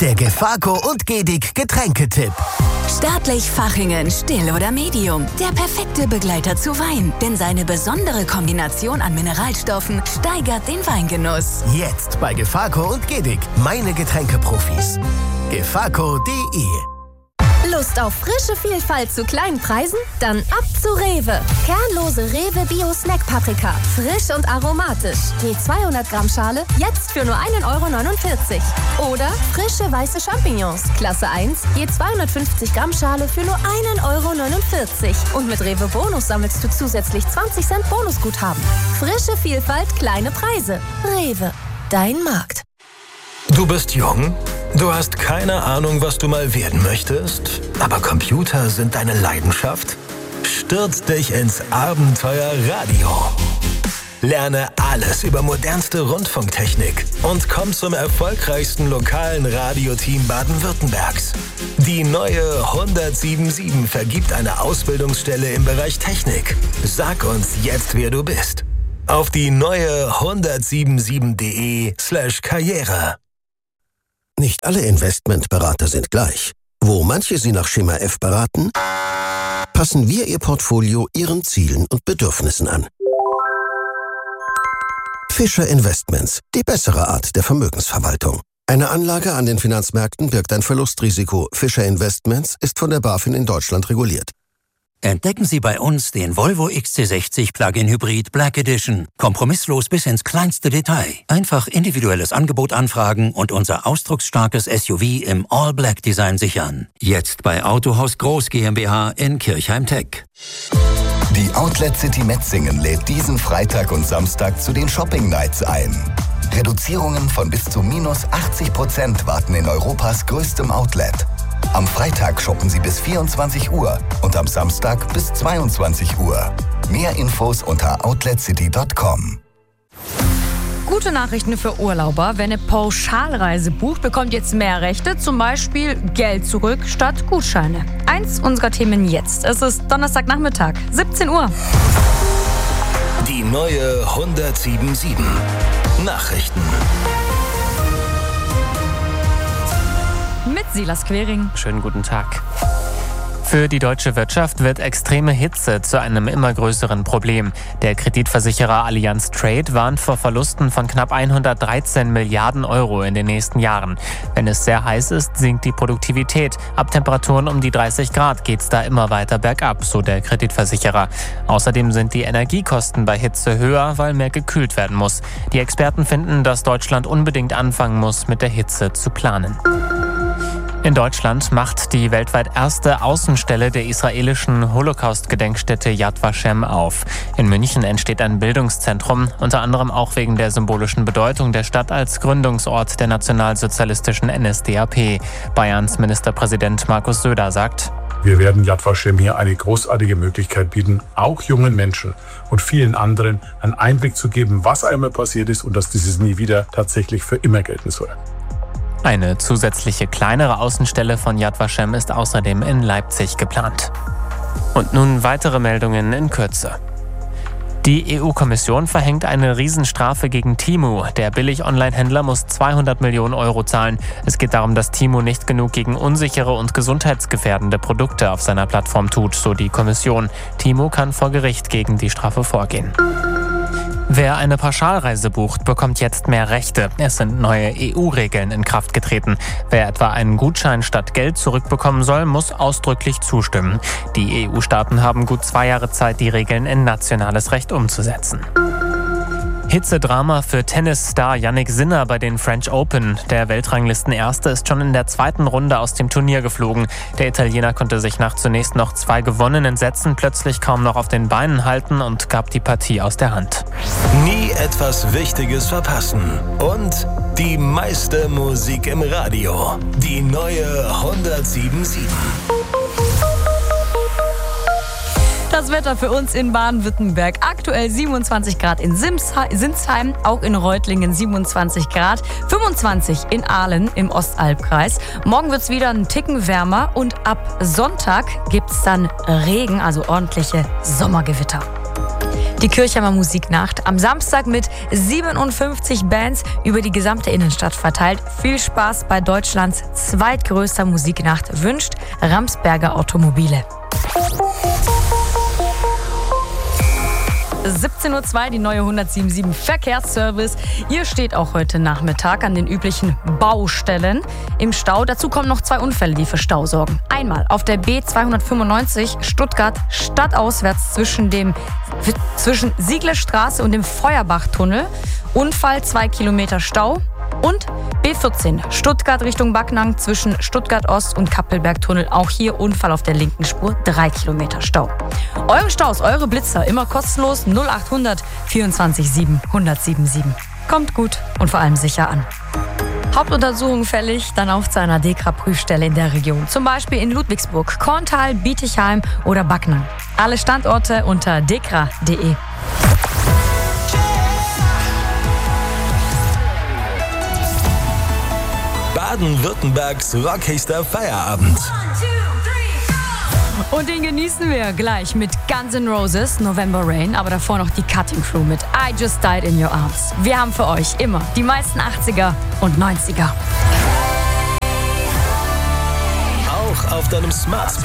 Der Gefako und Gedig Getränketipp. Stadtlich Fachingen, still oder medium. Der perfekte Begleiter zu Wein. Denn seine besondere Kombination an Mineralstoffen steigert den Weingenuss. Jetzt bei Gefako und Gedig. Meine Getränkeprofis. Gefako.de. Lust auf frische Vielfalt zu kleinen Preisen? Dann ab zu Rewe. Kernlose Rewe Bio Snack Paprika. Frisch und aromatisch. Je 200 Gramm Schale, jetzt für nur 1,49 €. Oder frische weiße Champignons. Klasse 1, je 250 Gramm Schale für nur 1,49 €. Und mit Rewe Bonus sammelst du zusätzlich 20 Cent Bonusguthaben. Frische Vielfalt, kleine Preise. Rewe, dein Markt. Du bist jung? Du hast keine Ahnung, was du mal werden möchtest? Aber Computer sind deine Leidenschaft? Stürz dich ins Abenteuer Radio. Lerne alles über modernste Rundfunktechnik und komm zum erfolgreichsten lokalen Radioteam Baden-Württembergs. Die neue 1077 vergibt eine Ausbildungsstelle im Bereich Technik. Sag uns jetzt, wer du bist. Auf die neue 1077.de/Karriere. Nicht alle Investmentberater sind gleich. Wo manche Sie nach Schema F beraten, passen wir Ihr Portfolio Ihren Zielen und Bedürfnissen an. Fischer Investments, die bessere Art der Vermögensverwaltung. Eine Anlage an den Finanzmärkten birgt ein Verlustrisiko. Fischer Investments ist von der BaFin in Deutschland reguliert. Entdecken Sie bei uns den Volvo XC60 Plug-in Hybrid Black Edition. Kompromisslos bis ins kleinste Detail. Einfach individuelles Angebot anfragen und unser ausdrucksstarkes SUV im All-Black-Design sichern. Jetzt bei Autohaus Groß GmbH in Kirchheim-Tech. Die Outlet City Metzingen lädt diesen Freitag und Samstag zu den Shopping Nights ein. Reduzierungen von bis zu -80% warten in Europas größtem Outlet. Am Freitag shoppen Sie bis 24 Uhr und am Samstag bis 22 Uhr. Mehr Infos unter outletcity.com. Gute Nachrichten für Urlauber. Wer eine Pauschalreise bucht, bekommt jetzt mehr Rechte, zum Beispiel Geld zurück statt Gutscheine. Eins unserer Themen jetzt. Es ist Donnerstagnachmittag, 17 Uhr. Die neue 1077 Nachrichten. Mit Silas Quering. Schönen guten Tag. Für die deutsche Wirtschaft wird extreme Hitze zu einem immer größeren Problem. Der Kreditversicherer Allianz Trade warnt vor Verlusten von knapp 113 Milliarden € in den nächsten Jahren. Wenn es sehr heiß ist, sinkt die Produktivität. Ab Temperaturen um die 30 Grad geht's da immer weiter bergab, so der Kreditversicherer. Außerdem sind die Energiekosten bei Hitze höher, weil mehr gekühlt werden muss. Die Experten finden, dass Deutschland unbedingt anfangen muss, mit der Hitze zu planen. In Deutschland macht die weltweit erste Außenstelle der israelischen Holocaust-Gedenkstätte Yad Vashem auf. In München entsteht ein Bildungszentrum, unter anderem auch wegen der symbolischen Bedeutung der Stadt als Gründungsort der nationalsozialistischen NSDAP. Bayerns Ministerpräsident Markus Söder sagt: Wir werden Yad Vashem hier eine großartige Möglichkeit bieten, auch jungen Menschen und vielen anderen einen Einblick zu geben, was einmal passiert ist und dass dieses nie wieder tatsächlich für immer gelten soll. Eine zusätzliche kleinere Außenstelle von Yad Vashem ist außerdem in Leipzig geplant. Und nun weitere Meldungen in Kürze. Die EU-Kommission verhängt eine Riesenstrafe gegen Temu. Der Billig-Online-Händler muss 200 Millionen € zahlen. Es geht darum, dass Temu nicht genug gegen unsichere und gesundheitsgefährdende Produkte auf seiner Plattform tut, so die Kommission. Temu kann vor Gericht gegen die Strafe vorgehen. Wer eine Pauschalreise bucht, bekommt jetzt mehr Rechte. Es sind neue EU-Regeln in Kraft getreten. Wer etwa einen Gutschein statt Geld zurückbekommen soll, muss ausdrücklich zustimmen. Die EU-Staaten haben gut 2 Jahre Zeit, die Regeln in nationales Recht umzusetzen. Hitzedrama für Tennisstar Jannik Sinner bei den French Open. Der Weltranglistenerste ist schon in der 2. Runde aus dem Turnier geflogen. Der Italiener konnte sich nach zunächst noch 2 gewonnenen Sätzen plötzlich kaum noch auf den Beinen halten und gab die Partie aus der Hand. Nie etwas Wichtiges verpassen. Und die meiste Musik im Radio. Die neue 1077. Das Wetter für uns in Baden-Württemberg. Aktuell 27 Grad in Sinsheim, auch in Reutlingen 27 Grad, 25 in Aalen im Ostalbkreis. Morgen wird es wieder einen Ticken wärmer und ab Sonntag gibt es dann Regen, also ordentliche Sommergewitter. Die Kirchheimer Musiknacht am Samstag mit 57 Bands über die gesamte Innenstadt verteilt. Viel Spaß bei Deutschlands zweitgrößter Musiknacht wünscht Ramsberger Automobile. 17:02 Uhr, die neue 177 Verkehrsservice. Ihr steht auch heute Nachmittag an den üblichen Baustellen im Stau. Dazu kommen noch 2 Unfälle, die für Stau sorgen. Einmal auf der B295 Stuttgart stadtauswärts zwischen Sieglerstraße und dem Feuerbachtunnel. Unfall, 2 Kilometer Stau. Und B14 Stuttgart Richtung Backnang zwischen Stuttgart Ost und Kappelbergtunnel. Auch hier Unfall auf der linken Spur, 3 Kilometer Stau. Eure Staus, eure Blitzer, immer kostenlos 0800 24 7 1077. Kommt gut und vor allem sicher an. Hauptuntersuchung fällig, dann auf zu einer DEKRA-Prüfstelle in der Region. Zum Beispiel in Ludwigsburg, Korntal, Bietigheim oder Backnang. Alle Standorte unter dekra.de. Baden-Württembergs rockigster Feierabend. Und den genießen wir gleich mit Guns N' Roses, November Rain, aber davor noch die Cutting Crew mit I Just Died in Your Arms. Wir haben für euch immer die meisten 80er und 90er. Auch auf deinem Smart